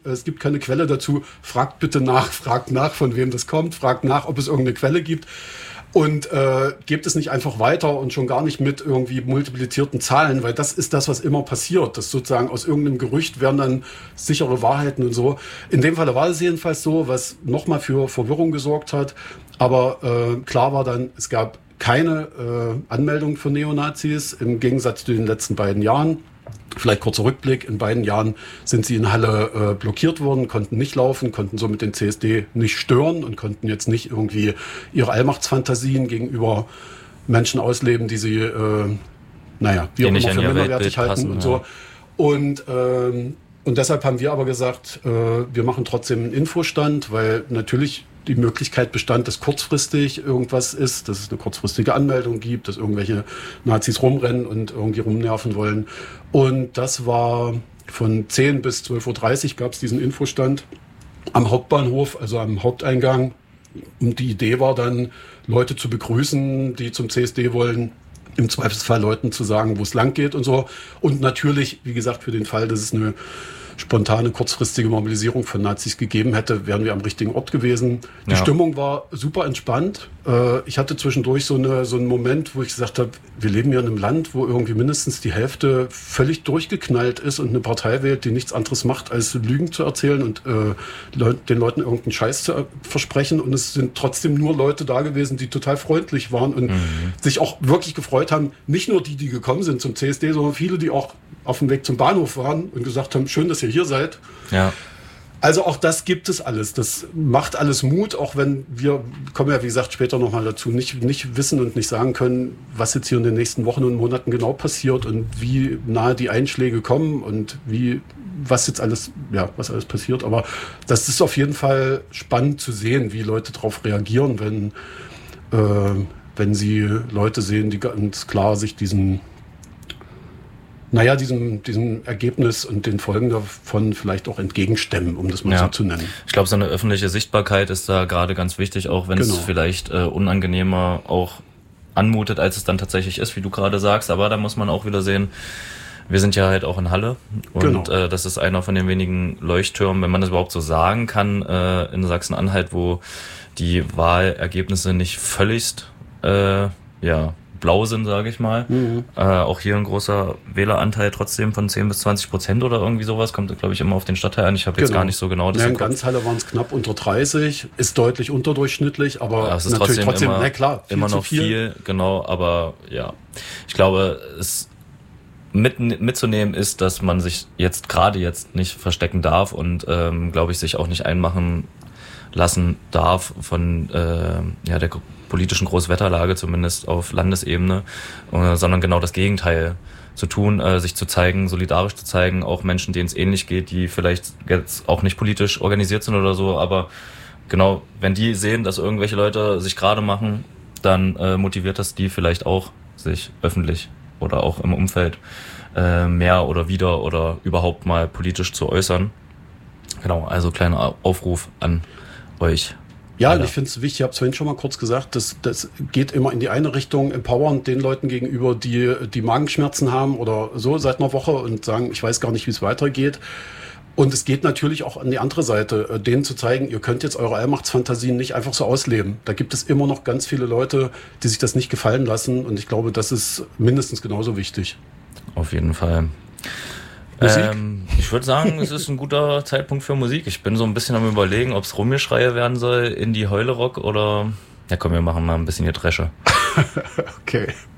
Es gibt keine Quelle dazu. Fragt bitte nach, fragt nach, von wem das kommt, fragt nach, ob es irgendeine Quelle gibt. Und gebt es nicht einfach weiter und schon gar nicht mit irgendwie multiplizierten Zahlen, weil das ist das, was immer passiert. Das sozusagen aus irgendeinem Gerücht werden dann sichere Wahrheiten und so. In dem Fall war es jedenfalls so, was nochmal für Verwirrung gesorgt hat. Aber klar war dann, es gab keine Anmeldung für Neonazis im Gegensatz zu den letzten beiden Jahren. Vielleicht kurzer Rückblick. In beiden Jahren sind sie in Halle blockiert worden, konnten nicht laufen, konnten somit den CSD nicht stören und konnten jetzt nicht irgendwie ihre Allmachtsfantasien gegenüber Menschen ausleben, die sie, wie auch immer für minderwertig halten und so. Und deshalb haben wir aber gesagt, wir machen trotzdem einen Infostand, weil natürlich die Möglichkeit bestand, dass kurzfristig irgendwas ist, dass es eine kurzfristige Anmeldung gibt, dass irgendwelche Nazis rumrennen und irgendwie rumnerven wollen. Und das war von 10 bis 12.30 Uhr gab es diesen Infostand am Hauptbahnhof, also am Haupteingang. Und die Idee war dann, Leute zu begrüßen, die zum CSD wollen, im Zweifelsfall Leuten zu sagen, wo es lang geht und so. Und natürlich, wie gesagt, für den Fall, dass es eine spontane, kurzfristige Mobilisierung von Nazis gegeben hätte, wären wir am richtigen Ort gewesen. Die Stimmung war super entspannt. Ich hatte zwischendurch so einen Moment, wo ich gesagt habe, wir leben ja in einem Land, wo irgendwie mindestens die Hälfte völlig durchgeknallt ist und eine Partei wählt, die nichts anderes macht, als Lügen zu erzählen und den Leuten irgendeinen Scheiß zu versprechen. Und es sind trotzdem nur Leute da gewesen, die total freundlich waren und sich auch wirklich gefreut haben. Nicht nur die gekommen sind zum CSD, sondern viele, die auch auf dem Weg zum Bahnhof waren und gesagt haben, schön, dass ihr hier seid. Ja. Also auch das gibt es alles. Das macht alles Mut, auch wenn wir, kommen ja wie gesagt später nochmal dazu, nicht wissen und nicht sagen können, was jetzt hier in den nächsten Wochen und Monaten genau passiert und wie nahe die Einschläge kommen und was alles passiert. Aber das ist auf jeden Fall spannend zu sehen, wie Leute darauf reagieren, wenn sie Leute sehen, die ganz klar sich diesem Ergebnis und den Folgen davon vielleicht auch entgegenstemmen, um das mal so zu nennen. Ich glaube, so eine öffentliche Sichtbarkeit ist da gerade ganz wichtig, auch wenn es vielleicht unangenehmer auch anmutet, als es dann tatsächlich ist, wie du gerade sagst. Aber da muss man auch wieder sehen, wir sind ja halt auch in Halle und das ist einer von den wenigen Leuchttürmen, wenn man das überhaupt so sagen kann, in Sachsen-Anhalt, wo die Wahlergebnisse nicht völligst blau sind, sage ich mal. Auch hier ein großer Wähleranteil trotzdem von 10-20% oder irgendwie sowas. Kommt, glaube ich, immer auf den Stadtteil an. Ich habe jetzt gar nicht so genau das. In ganz Halle waren es knapp unter 30. Ist deutlich unterdurchschnittlich, aber es ist natürlich trotzdem immer noch viel. Genau, aber ja. Ich glaube, es mitzunehmen ist, dass man sich jetzt nicht verstecken darf und, glaube ich, sich auch nicht einmachen lassen darf von der politischen Großwetterlage, zumindest auf Landesebene, sondern genau das Gegenteil zu tun, sich zu zeigen, solidarisch zu zeigen, auch Menschen, denen es ähnlich geht, die vielleicht jetzt auch nicht politisch organisiert sind oder so, aber genau, wenn die sehen, dass irgendwelche Leute sich gerade machen, dann motiviert das die vielleicht auch, sich öffentlich oder auch im Umfeld mehr oder wieder oder überhaupt mal politisch zu äußern. Genau, also kleiner Aufruf an euch. Ja, und ich finde es wichtig, ich habe es vorhin schon mal kurz gesagt, das geht immer in die eine Richtung, empowern den Leuten gegenüber, die Magenschmerzen haben oder so seit einer Woche und sagen, ich weiß gar nicht, wie es weitergeht. Und es geht natürlich auch an die andere Seite, denen zu zeigen, ihr könnt jetzt eure Allmachtsfantasien nicht einfach so ausleben. Da gibt es immer noch ganz viele Leute, die sich das nicht gefallen lassen und ich glaube, das ist mindestens genauso wichtig. Auf jeden Fall. Ich würde sagen, es ist ein guter Zeitpunkt für Musik. Ich bin so ein bisschen am Überlegen, ob es Rumgeschreie werden soll, Indie-Heule-Rock oder... Ja komm, wir machen mal ein bisschen Getresche. Okay.